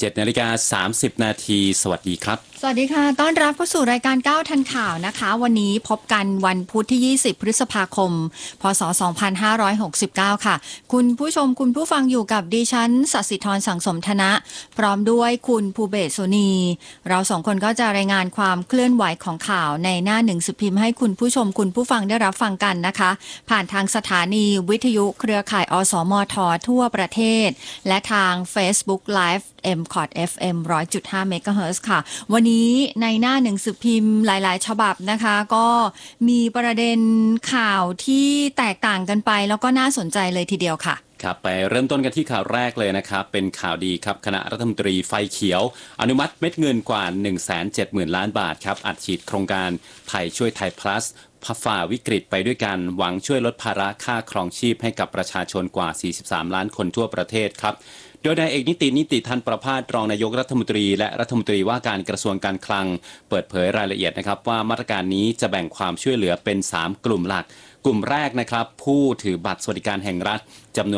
7:30 นาทีสวัสดีครับสวัสดีค่ะต้อนรับเข้าสู่รายการ9ทันข่าวนะคะวันนี้พบกันวันพุธที่20พฤษภาคมพศ2569ค่ะคุณผู้ชมคุณผู้ฟังอยู่กับดิฉันศศิธรสังสมธนะพร้อมด้วยคุณภูเบศสุนีเราสองคนก็จะรายงานความเคลื่อนไหวของข่าวในหน้าหนึ่งสือพิมพ์ให้คุณผู้ชมคุณผู้ฟังได้รับฟังกันนะคะผ่านทางสถานีวิทยุเครือข่ายอสมททั่วประเทศและทาง Facebook Live MCOT FM 100.5 MHz ค่ะวันนี้ในหน้าหนังสือพิมพ์หลายๆฉบับนะคะก็มีประเด็นข่าวที่แตกต่างกันไปแล้วก็น่าสนใจเลยทีเดียวค่ะครับไปเริ่มต้นกันที่ข่าวแรกเลยนะครับเป็นข่าวดีครับคณะรัฐมนตรีไฟเขียวอนุมัติเม็ดเงินกว่า 170,000 ล้านบาทครับอัดฉีดโครงการไทยช่วยไทย plus ฝ่าวิกฤตไปด้วยกันหวังช่วยลดภาระค่าครองชีพให้กับประชาชนกว่า 43 ล้านคนทั่วประเทศครับโดยนายเอกนิติทันประภาสรองนายกรัฐมนตรีและรัฐมนตรีว่าการกระทรวงการคลังเปิดเผยรายละเอียดนะครับว่ามาตรการนี้จะแบ่งความช่วยเหลือเป็น3กลุ่มหลักกลุ่มแรกนะครับผู้ถือบัตรสวัสดิการแห่งรัฐจำนวน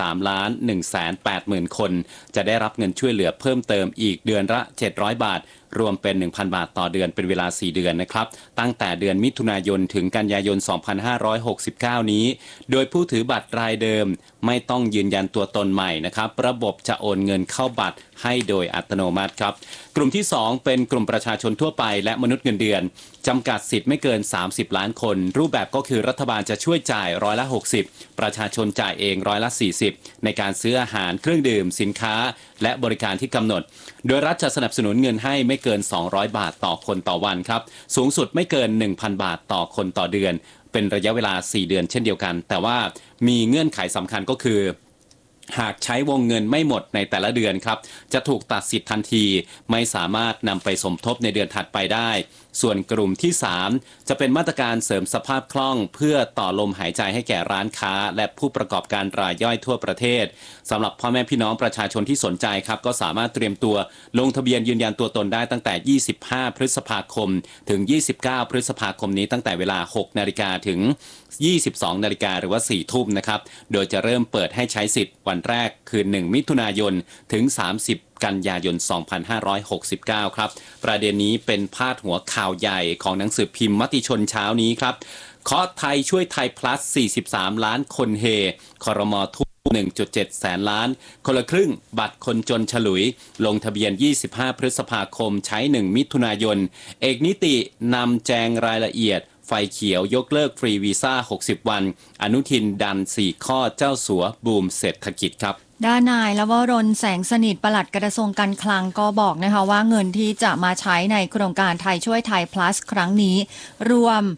13,180,000 คนจะได้รับเงินช่วยเหลือเพิ่มเติมอีกเดือนละ700 บาทรวมเป็น 1,000 บาทต่อเดือนเป็นเวลา4เดือนนะครับตั้งแต่เดือนมิถุนายนถึงกันยายน 2569 นี้โดยผู้ถือบัตรรายเดิมไม่ต้องยืนยันตัวตนใหม่นะครับระบบจะโอนเงินเข้าบัตรให้โดยอัตโนมัติครับกลุ่มที่2เป็นกลุ่มประชาชนทั่วไปและมนุษย์เงินเดือนจำกัดสิทธิ์ไม่เกิน30ล้านคนรูปแบบก็คือรัฐบาลจะช่วยจ่ายร้อยละ60ประชาชนจ่ายเองร้อยละ40ในการซื้ออาหารเครื่องดื่มสินค้าและบริการที่กำหนดโดยรัฐจะสนับสนุนเงินให้ไม่เกิน200บาทต่อคนต่อวันครับสูงสุดไม่เกิน 1,000 บาทต่อคนต่อเดือนเป็นระยะเวลา4เดือนเช่นเดียวกันแต่ว่ามีเงื่อนไขสำคัญก็คือหากใช้วงเงินไม่หมดในแต่ละเดือนครับจะถูกตัดสิทธิ์ทันทีไม่สามารถนำไปสมทบในเดือนถัดไปได้ส่วนกลุ่มที่3จะเป็นมาตรการเสริมสภาพคล่องเพื่อต่อลมหายใจให้แก่ร้านค้าและผู้ประกอบการรายย่อยทั่วประเทศสำหรับพ่อแม่พี่น้องประชาชนที่สนใจครับก็สามารถเตรียมตัวลงทะเบียนยืนยันตัวตนได้ตั้งแต่25พฤษภาคมถึง29พฤษภาคมนี้ตั้งแต่เวลา 6 นาฬิกาถึง22 นาฬิกาหรือว่า 4 ทุ่มนะครับโดยจะเริ่มเปิดให้ใช้สิทธิ์วันแรกคือ1มิถุนายนถึง30กันยายน 2569 ครับประเด็นนี้เป็นพาดหัวข่าวใหญ่ของหนังสือพิมพ์มติชนเช้านี้ครับเคาะไทยช่วยไทย plus 43 ล้านคนเฮครม.ทุ่ม 1.7 แสนล้านคนละครึ่งบัตรคนจนฉลุยลงทะเบียน25พฤษภาคมใช้1มิถุนายนเอกนิตินำแจงรายละเอียดไฟเขียวยกเลิกฟรีวีซ่า60วันอนุทินดัน4ข้อเจ้าสัวบูมเศรษฐกิจครับด้านนายลวรนแสงสนิทปลัดกระทรวงการคลังก็บอกนะคะว่าเงินที่จะมาใช้ในโครงการไทยช่วยไทย plus ครั้งนี้รวม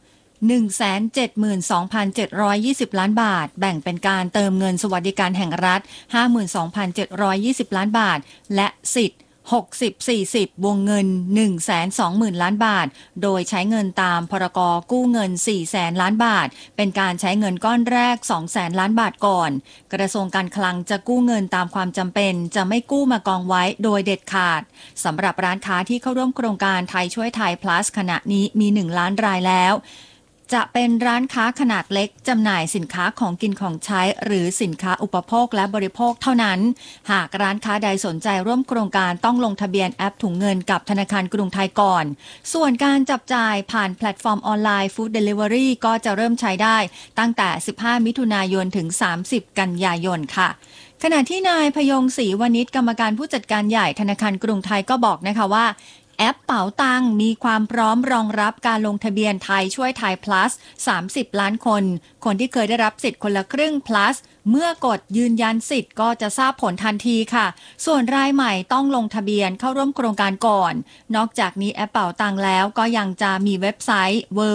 172,720 ล้านบาทแบ่งเป็นการเติมเงินสวัสดิการแห่งรัฐ 52,720 ล้านบาทและสิทธิ์60-40 วงเงิน 120,000 ล้านบาทโดยใช้เงินตามพรก.กู้เงิน 400,000 ล้านบาทเป็นการใช้เงินก้อนแรก 200,000 ล้านบาทก่อนกระทรวงการคลังจะกู้เงินตามความจำเป็นจะไม่กู้มากองไว้โดยเด็ดขาดสำหรับร้านค้าที่เข้าร่วมโครงการไทยช่วยไทย plus ขณะนี้มี 1 ล้านรายแล้วจะเป็นร้านค้าขนาดเล็กจำหน่ายสินค้าของกินของใช้หรือสินค้าอุปโภคและบริโภคเท่านั้นหากร้านค้าใดสนใจร่วมโครงการต้องลงทะเบียนแอปถุงเงินกับธนาคารกรุงไทยก่อนส่วนการจับจ่ายผ่านแพลตฟอร์มออนไลน์ฟู้ดเดลิเวอรี่ก็จะเริ่มใช้ได้ตั้งแต่15มิถุนายนถึง30กันยายนค่ะขณะที่นายพยงศรีวณิชกรรมการผู้จัดการใหญ่ธนาคารกรุงไทยก็บอกนะคะว่าแอปเป๋าตังมีความพร้อมรองรับการลงทะเบียนไทยช่วยไทย plus 30 ล้านคนที่เคยได้รับสิทธิ์คนละครึ่ง plus เมื่อกดยืนยันสิทธิ์ก็จะทราบผลทันทีค่ะส่วนรายใหม่ต้องลงทะเบียนเข้าร่วมโครงการก่อนนอกจากนี้แอปเป๋าตังแล้วก็ยังจะมีเว็บไซต์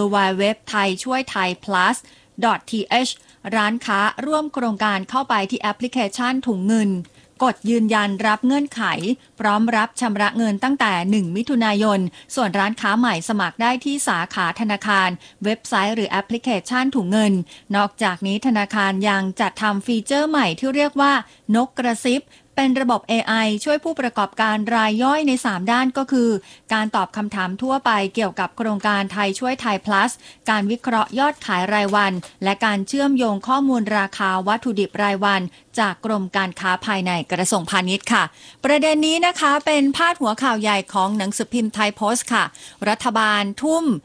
www.thaichoythai+.th ร้านค้าร่วมโครงการเข้าไปที่แอปพลิเคชันถุงเงินกดยืนยันรับเงื่อนไขพร้อมรับชำระเงินตั้งแต่1มิถุนายนส่วนร้านค้าใหม่สมัครได้ที่สาขาธนาคารเว็บไซต์หรือแอปพลิเคชันถุงเงินนอกจากนี้ธนาคารยังจัดทำฟีเจอร์ใหม่ที่เรียกว่านกกระซิบเป็นระบบ AI ช่วยผู้ประกอบการรายย่อยใน 3 ด้านก็คือ การตอบคำถามทั่วไปเกี่ยวกับโครงการไทยช่วยไทย plus การวิเคราะห์ยอดขายรายวัน และการเชื่อมโยงข้อมูลราคาวัตถุดิบรายวัน จากกรมการค้าภายในกระทรวงพาณิชย์ค่ะ ประเด็นนี้นะคะเป็นพาดหัวข่าวใหญ่ของหนังสือพิมพ์ไทยโพสต์ค่ะรัฐบาลทุ่ม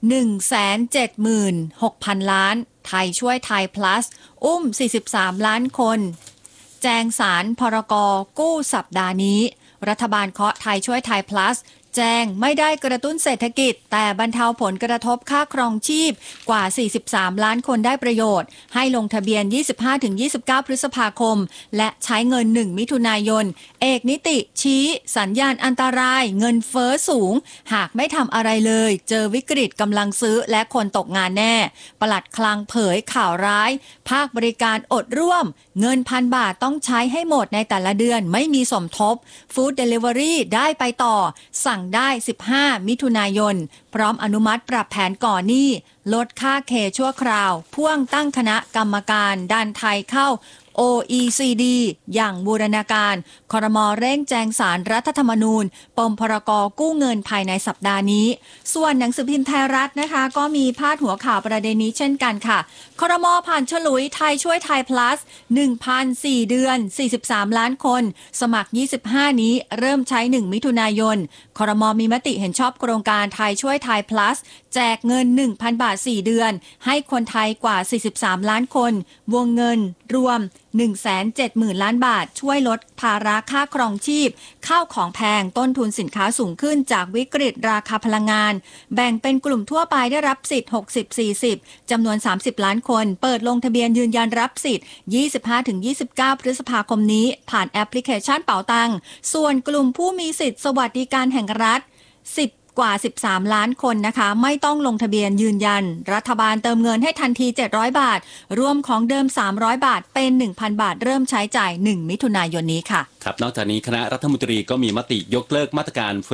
176,000 ล้านไทยช่วยไทย plus อุ้ม 43 ล้านคนแจงสารพรก.กู้สัปดาห์นี้รัฐบาลเคาะไทยช่วยไทย plus แจ้งไม่ได้กระตุ้นเศรษฐกิจแต่บรรเทาผลกระทบค่าครองชีพกว่า 43 ล้านคนได้ประโยชน์ให้ลงทะเบียน 25-29 พฤษภาคมและใช้เงิน 1 มิถุนายนเอกนิติชี้สัญญาณอันตรายเงินเฟ้อสูงหากไม่ทำอะไรเลยเจอวิกฤตกำลังซื้อและคนตกงานแน่ปลัดคลังเผยข่าวร้ายภาคบริการอดร่วมเงิน1,000 บาทต้องใช้ให้หมดในแต่ละเดือนไม่มีสมทบฟู้ดเดลิเวอรี่ได้ไปต่อสั่งได้ 15 มิถุนายนพร้อมอนุมัติปรับแผนก่อนหนี้ลดค่าเคชั่วคราวพ่วงตั้งคณะกรรมการดันไทยเข้า OECD อย่างบูรณาการครม.เร่งแจงสารรัฐธรรมนูญปมพรก.กู้เงินภายในสัปดาห์นี้ส่วนหนังสือพิมพ์ไทยรัฐนะคะก็มีพาดหัวข่าวประเด็นนี้เช่นกันค่ะครม.ผ่านฉลุยไทยช่วยไทย plus 1,004 เดือน 43 ล้านคนสมัคร 25 นี้เริ่มใช้ 1 มิถุนายนครม.มีมติเห็นชอบโครงการไทยช่วยไทย plus แจกเงิน 1,000 บาท 4 เดือนให้คนไทยกว่า 43 ล้านคนวงเงินรวม 170,000 ล้านบาทช่วยลดภาระค่าครองชีพข้าวของแพงต้นทุนสินค้าสูงขึ้นจากวิกฤตราคาพลังงานแบ่งเป็นกลุ่มทั่วไปได้รับสิทธิ์ 60-40 จำนวน 30 ล้านคนเปิดลงทะเบียนยืนยันรับสิทธิ์ 25-29 พฤษภาคมนี้ผ่านแอปพลิเคชันเป๋าตังส่วนกลุ่มผู้มีสิทธิ์สวัสดิการแห่งรัฐกว่า 13 ล้านคนนะคะไม่ต้องลงทะเบียนยืนยันรัฐบาลเติมเงินให้ทันที700 บาทรวมของเดิม300 บาทเป็น 1,000 บาทเริ่มใช้จ่าย 1 มิถุนายนนี้ค่ะครับนอกจากนี้คณะรัฐมนตรีก็มีมติยกเลิกมาตรการ